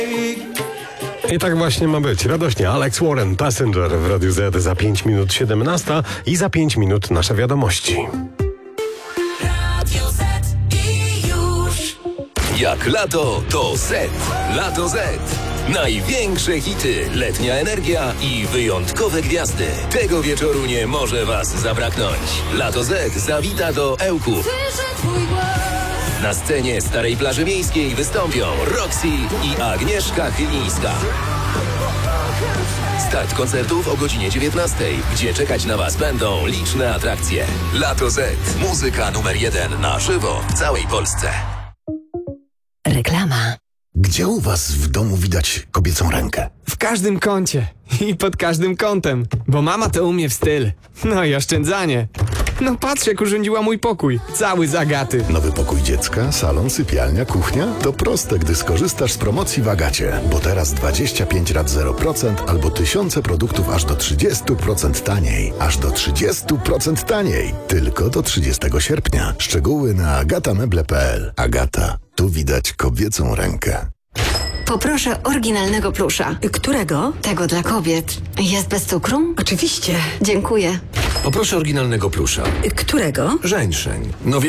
I tak właśnie ma być. Radośnie Alex Warren, Passenger w Radiu Z za 5 minut 17 i za 5 minut nasze wiadomości. Radio Z i już. Jak lato, to Z. Lato Z. Największe hity, letnia energia i wyjątkowe gwiazdy. Tego wieczoru nie może Was zabraknąć. Lato Z zawita do Ełku. Słyszę twój głos. Na scenie Starej Plaży Miejskiej wystąpią Roxy i Agnieszka Chylińska. Start koncertów o godzinie 19, gdzie czekać na Was będą liczne atrakcje. Lato Z. Muzyka numer 1 na żywo w całej Polsce. Reklama. Gdzie u was w domu widać kobiecą rękę? W każdym kącie i pod każdym kątem, bo mama to umie w styl. No i oszczędzanie. No patrz, jak urządziła mój pokój, cały z Agaty. Nowy pokój dziecka, salon, sypialnia, kuchnia? To proste, gdy skorzystasz z promocji w Agacie. Bo teraz 25 rat 0% albo tysiące produktów aż do 30% taniej. Aż do 30% taniej. Tylko do 30 sierpnia. Szczegóły na agatameble.pl. Agata. Tu widać kobiecą rękę. Poproszę oryginalnego plusza. Którego? Tego dla kobiet. Jest bez cukru? Oczywiście. Dziękuję. Poproszę oryginalnego plusza. Którego? Żeńszeń. No